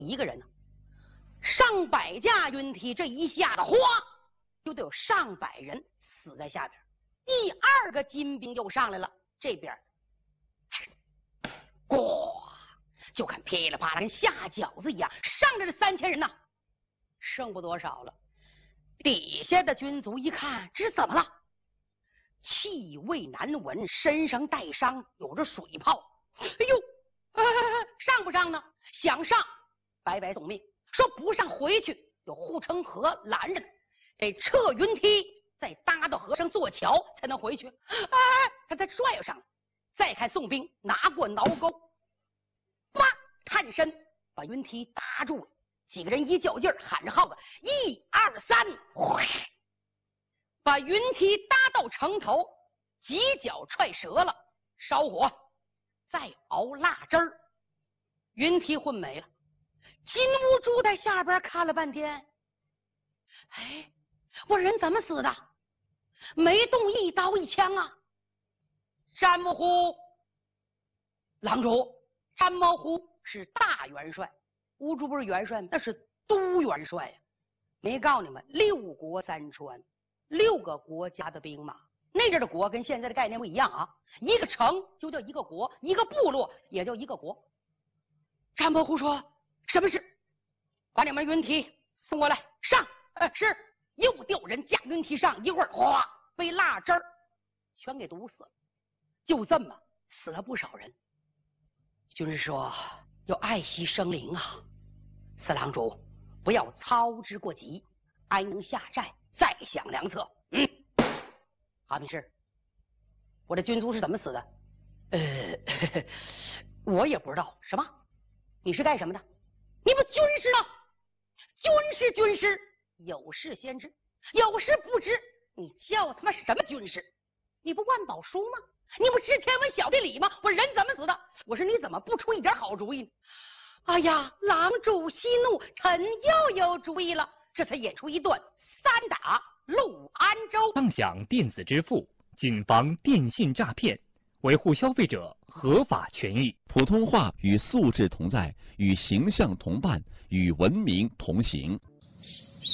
一个人呢，上百架云梯，这一下子哗，就得有上百人死在下边。第二个金兵又上来了，这边咣，就看噼里啪啦跟下饺子一样，上来这3000人呐，剩不多少了。底下的军卒一看，这是怎么了？气味难闻，身上带伤，有着水泡。哎呦，上不上呢？想上，白白送命；说不上，回去有护城河拦着的，得撤云梯，再搭到河上做桥才能回去。他再拽上来。再看宋兵拿过挠钩，叭，探身把云梯搭住了。几个人一较劲儿，喊着号子，1、2、3，把云梯搭到城头，几脚踹折了，烧火，再熬蜡汁儿，云梯混没了。金兀术在下边看了半天，哎，我人怎么死的？没动一刀一枪啊！詹木虎，郎主，詹茂虎是大元帅，乌珠不是元帅吗？那是都元帅呀。没告诉你们，6国3川，6个国家的兵马。那阵的国跟现在的概念不一样啊，一个城就叫一个国，一个部落也叫一个国。詹伯虎说：“什么事？把你们云梯送过来，上。”是。又调人架云梯上，一会儿哗，被蜡汁儿全给毒死了。就这么死了不少人。军师说：“要爱惜生灵啊，四郎主不要操之过急，安营下寨，再想良策。”哈密士，我这军卒是怎么死的？我也不知道。什么？你是干什么的？你不军师吗？军师，有事先知，有事不知。你叫他妈什么军师？你不万宝书吗？你不知天文晓地理吗？我人怎么死的？我说你怎么不出一点好主意呢？哎呀，郎主息怒，臣又有主意了。这才演出一段3打陆安州。 畅享电子支付，谨防电信诈骗，维护消费者合法权益。 普通话与素质同在，与形象同伴，与文明同行。